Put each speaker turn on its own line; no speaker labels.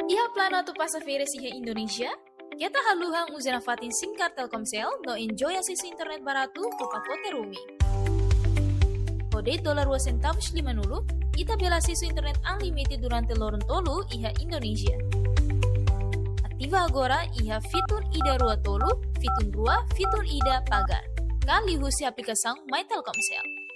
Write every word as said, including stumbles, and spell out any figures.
Iha plano tu passageira iha Indonesia? Kita haluhang uzina fatin singkar Telkomsel no enjoy akses internet barato ke pakote roaming. Kode dolar dua centavos lima nulu, ita bela akses internet unlimited durante lorong tolu iha Indonesia. Aktiva agora iha fitur ida rua tolu, fitur rua, fitur ida pagar. Kali husi aplikação My Telkomsel.